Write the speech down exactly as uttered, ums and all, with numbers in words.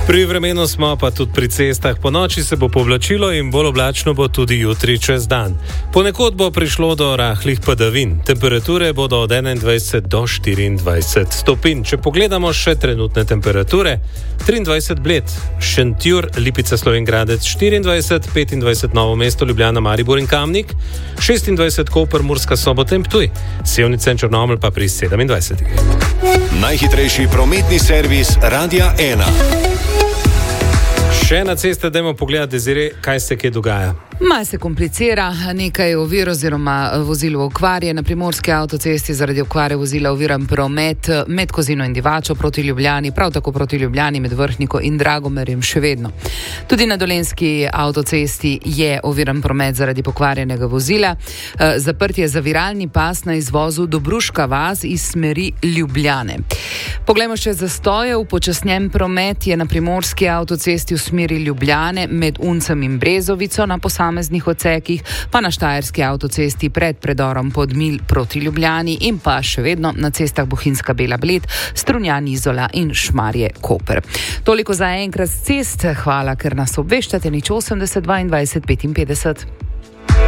Pri vremenu smo pa tudi pri cestah. Po noči se bo povlačilo in bolj oblačno bo tudi jutri čez dan. Ponekod bo prišlo do rahlih padavin. Temperature bodo od enaindvajset do štiriindvajset stopinj. Če pogledamo še trenutne temperature, triindvajset Bled, Šentjur, Lipica, Slovenj Gradec štiriindvajset, petindvajset Novo mesto, Ljubljana, Maribor in Kamnik, šestindvajset Koper, Murska Sobota in Ptuj, Sevnica in Črnomelj pa pri sedemindvajset. Najhitrejši prometni servis Radia ena. Še na ceste, dajmo pogledati, Dezire, kaj se kje dogaja. Malo se komplicira, nekaj ovir oziroma vozil v okvarje. Na primorski avtocesti zaradi okvare vozila oviran promet med Kozino in Divačo proti Ljubljani, prav tako proti Ljubljani med Vrhniko in Dragomerjem še vedno. Tudi na dolenjski avtocesti je oviran promet zaradi pokvarjenega vozila. Zaprt je zaviralni pas na izvozu Dobruška vas iz smeri Ljubljane. Poglejmo še zastoje. Upočasnjen promet je na primorski avtocesti v smeri Ljubljane med Uncem in Brezovico na posameznih odsekih, pa na štajerski avtocesti pred predorom Podmilj proti Ljubljani in pa še vedno na cestah Bohinjska Bela Bled, Strunjan Izola in Šmarje Koper. Toliko za enkrat z cest. Hvala, ker nas obveščate. Nič osemdeset dvaindvajset petinpetdeset.